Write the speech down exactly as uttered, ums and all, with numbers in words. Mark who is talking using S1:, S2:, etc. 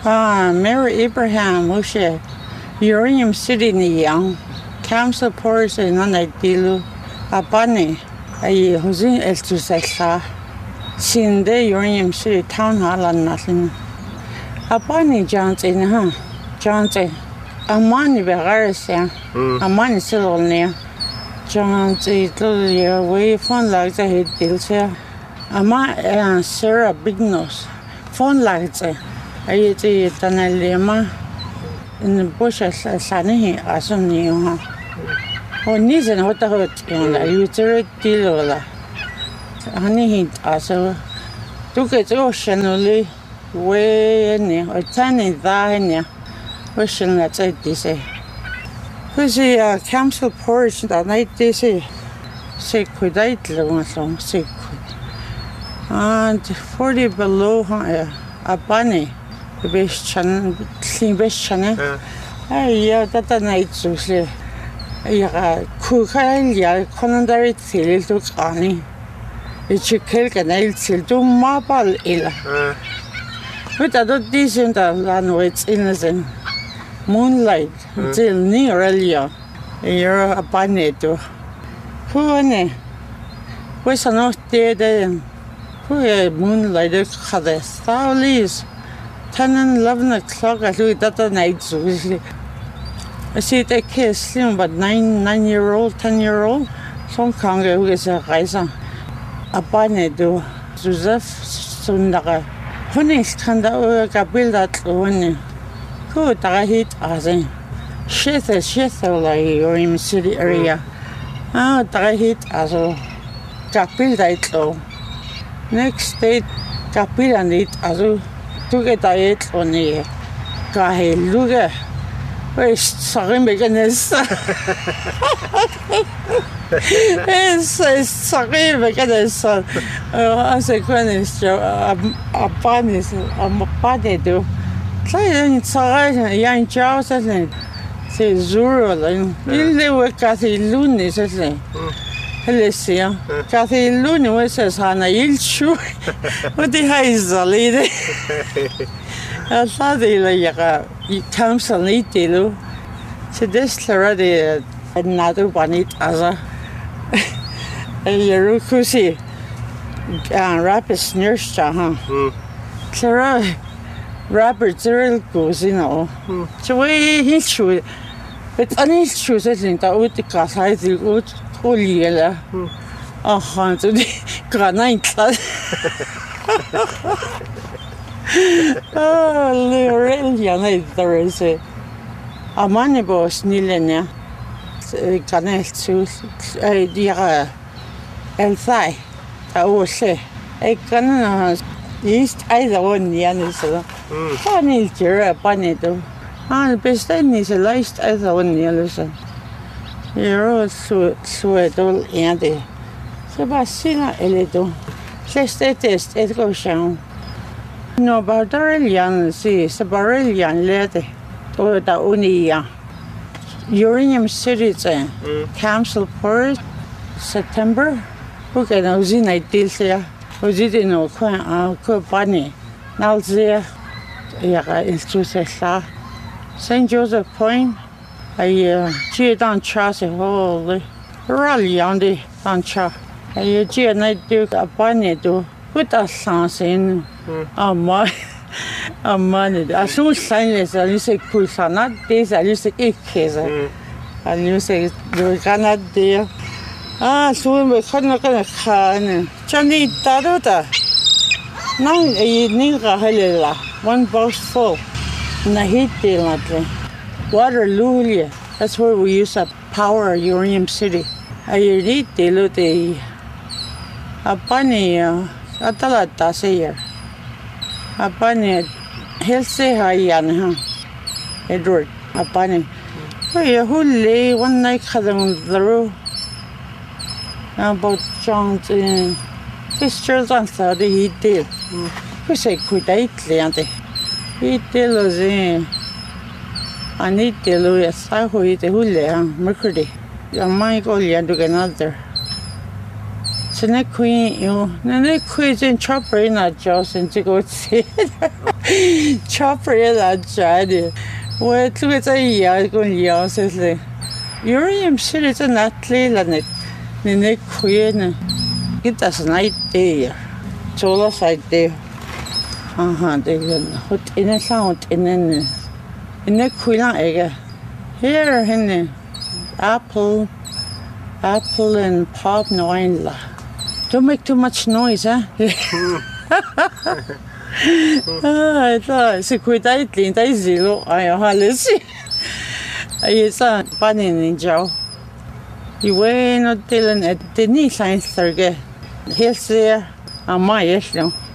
S1: Ah, Mary Abraham, Moshe, Uranium City ni yang, Council Ports in Anaidilu, Abani, ay Hosin Eltusela, Sinde Uranium City Town Hall and nothing. Abani Johns in huh, Johns, Amani Begaris, Amani still near. Johns, little way, phone like the head deals here. Ama and Sarah Big Nose, phone like the. I did Tanalema in the bush as Sani, as on you. Oh, needs and what the hurt, you three deal. Honey, hint also took it oceanally way near, or tiny thine, wishing that I say. Who's the council porridge that night they say, say, could I long song, say, and forty below a bunny. The best channel, clean best channel. Ah, yeah, that a night so say. Yeah, cook, yeah, conundary till to Annie. It's a cake and I'll till to marble illa. But I don't decent land with innocent moonlight till near earlier. You're a bunny to. Who on where's enough there then? Who a moonlight had a star leaves. ten and eleven o'clock, I do that at night. So I see the kids slim, but nine, nine year old, ten year old. Some conga who is a riser. A bunny do Joseph Sundaga. Honey's kanda or a build that one. Good, I hit as a shit a shit like you're in city area. Ah, I hit as a capil that low. Next day, capil and it as a. Took a diet on the guy, look at where's sorry, mechanism. It's sorry, mechanism. As a quenis, a bunnies, a body do. Try and sorry, a young child, say Zuru, and they were Cathy Looney, say. Alicia, Cathy Looney was as Hannah Ilchu. What the hell is the lady? I thought they like you come some little. So this already another one it as a Yerukusi rapid nurse, huh? Clara rapid zero goes, you know. So we hit you. But any shoes, I think that would the class I think. Holy hell. Oh, to the granite. Oh, really, there is a money boss, Nilenia. Granite shoes, a dear Elthai. I will say, a cannon east either one, Yanis. Funny, dear, bunny do. Ah, the best thing is a last either one, Yellowson. You're all sweat all Andy. So, Basina Elido. Let's test it go down. No, but Barillian, see, it's a Barillian lady. Or the Unia. Uranium City, Council Port, September. Who can I was in a deal there? Was it in a quite bunny? Now there, yeah, it's just a Saint Joseph Point. I cheer down Chassis Holy. Rally on the Ancha. I cheer night do a bunny do. Put a sans in a money. A money. As soon as silence, I use a push on not this, I use a eight case. I use a you cannot dear. Ah, soon we couldn't get a car. Johnny Taduta. Now you need a hella. One box full. Nahit deal. Waterloo, that's where we use a power Uranium City. I read the little a bunny, a talata say a bunny, he'll say hi, Edward, a bunny. Oh, yeah, who lay one night had on the roof about John's pictures on Saturday he did. Who say, could I eat he tell us in. I need to lose a sahu it a hule, Mercury. Your mind only and do another. So na queen you na na queen chopper in a job and to go see chopper in a job. Well, look at a year going year says like you're in city it's a not clear ni na queen get us an idea. Tola side there. Aha, they hot in a sound in in in the queen egg. Here in apple apple and pop wine la. Don't make too much noise, huh? Ah, I thought it's quite tightly in the zero. I have see. I saw bunny in jaw. You were not telling at the knee signs, Sergey. Here's there. I'm my issue.